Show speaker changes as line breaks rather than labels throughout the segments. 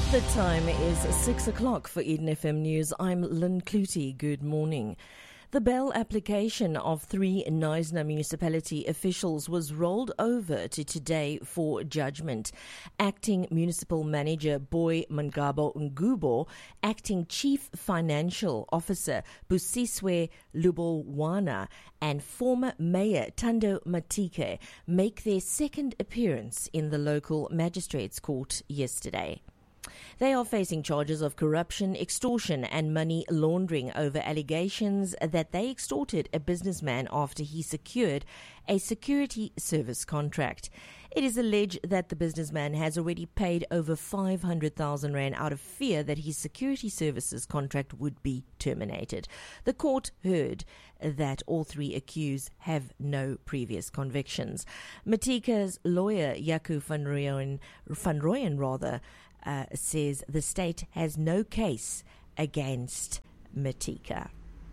The time is 6 o'clock for Eden FM News. I'm Lynn Clutie. Good morning. The bail application of 3 Knysna municipality officials was rolled over to today for judgment. Acting Municipal Manager Boy Mangabo Ngubo, Acting Chief Financial Officer Busiswe Lubulwana, and former Mayor Thando Matike make their second appearance in the local magistrates' court yesterday. They are facing charges of corruption, extortion and money laundering over allegations that they extorted a businessman after he secured a security service contract. It is alleged that the businessman has already paid over 500,000 rand out of fear that his security services contract would be terminated. The court heard that all 3 accused have no previous convictions. Matika's lawyer, Jaco van Rooyen, says the state has no case against Matika.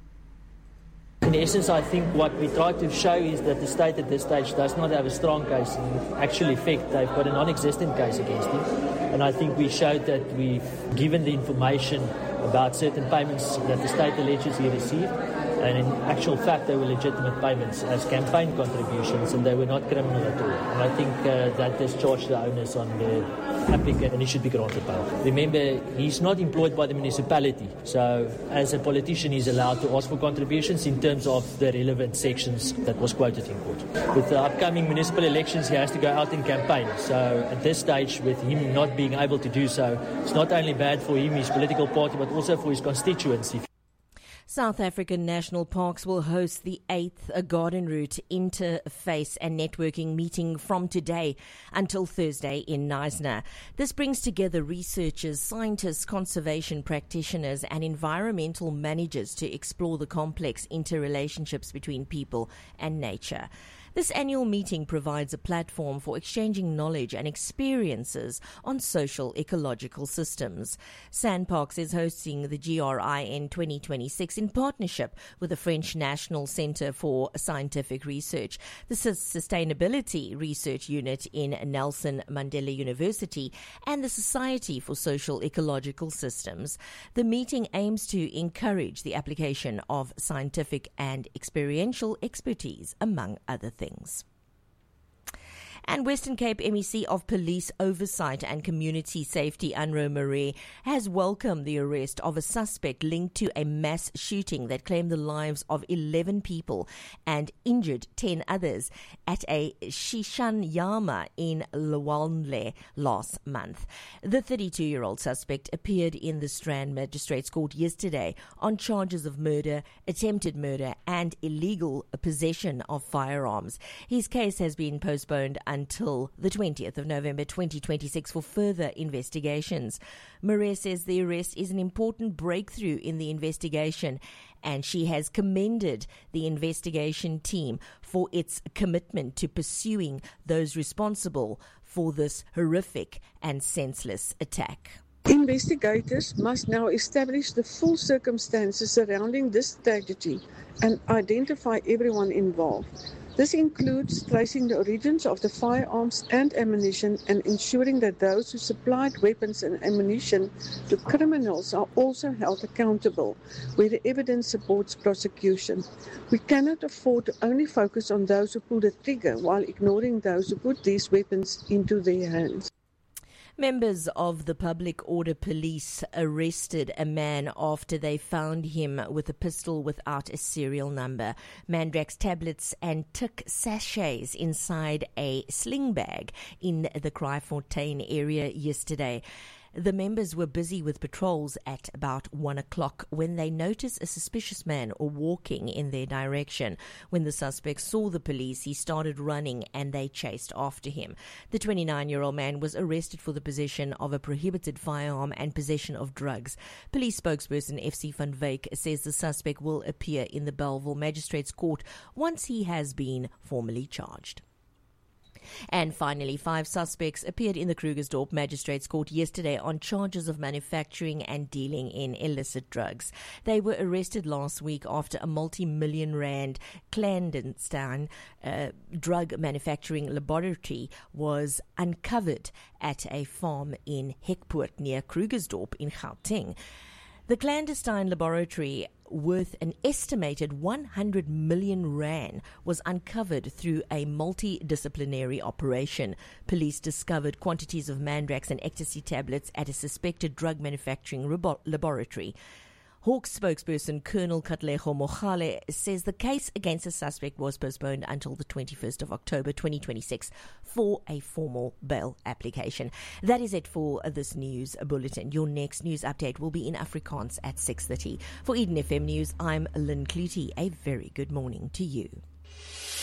In essence, I think what we try to show is that the state at this stage does not have a strong case. In actual fact, they've got a non-existent case against him. And I think we showed that we've given the information about certain payments that the state alleges he received. And in actual fact, they were legitimate payments as campaign contributions, and they were not criminal at all. And I think that discharged the onus on the applicant, and he should be granted bail. Remember, he's not employed by the municipality, so as a politician, he's allowed to ask for contributions in terms of the relevant sections that was quoted in court. With the upcoming municipal elections, he has to go out and campaign. So at this stage, with him not being able to do so, it's not only bad for him, his political party, but also for his constituency.
South African National Parks will host the 8th Garden Route Interface and Networking meeting from today until Thursday in Knysna. This brings together researchers, scientists, conservation practitioners and environmental managers to explore the complex interrelationships between people and nature. This annual meeting provides a platform for exchanging knowledge and experiences on social ecological systems. SANParks is hosting the GRIN 2026 in partnership with the French National Centre for Scientific Research, the Sustainability Research Unit in Nelson Mandela University, and the Society for Social Ecological Systems. The meeting aims to encourage the application of scientific and experiential expertise, among other things. And Western Cape MEC of Police Oversight and Community Safety, Anro Marais, has welcomed the arrest of a suspect linked to a mass shooting that claimed the lives of 11 people and injured 10 others at a Shishanyama in Lwandle last month. The 32-year-old suspect appeared in the Strand Magistrates Court yesterday on charges of murder, attempted murder and illegal possession of firearms. His case has been postponed until the 20th of November 2026 for further investigations. Marais says the arrest is an important breakthrough in the investigation, and she has commended the investigation team for its commitment to pursuing those responsible for this horrific and senseless attack.
Investigators must now establish the full circumstances surrounding this tragedy and identify everyone involved. This includes tracing the origins of the firearms and ammunition and ensuring that those who supplied weapons and ammunition to criminals are also held accountable where the evidence supports prosecution. We cannot afford to only focus on those who pulled the trigger while ignoring those who put these weapons into their hands.
Members of the Public Order Police arrested a man after they found him with a pistol without a serial number, Mandrax tablets and tick sachets inside a sling bag in the Kraaifontein area yesterday. The members were busy with patrols at about 1 o'clock when they noticed a suspicious man walking in their direction. When the suspect saw the police, he started running and they chased after him. The 29-year-old man was arrested for the possession of a prohibited firearm and possession of drugs. Police spokesperson FC van Wyk says the suspect will appear in the Bellville Magistrates Court once he has been formally charged. And finally, 5 suspects appeared in the Krugersdorp Magistrates Court yesterday on charges of manufacturing and dealing in illicit drugs. They were arrested last week after a multi-million rand clandestine drug manufacturing laboratory was uncovered at a farm in Hekpoort near Krugersdorp in Gauteng. The clandestine laboratory, worth an estimated 100 million rand, was uncovered through a multidisciplinary operation. Police discovered quantities of Mandrax and ecstasy tablets at a suspected drug manufacturing laboratory. Hawks spokesperson Colonel Katlego Mogale says the case against the suspect was postponed until the 21st of October 2026 for a formal bail application. That is it for this news bulletin. Your next news update will be in Afrikaans at 6:30. For Eden FM News, I'm Lynn Clutie. A very good morning to you.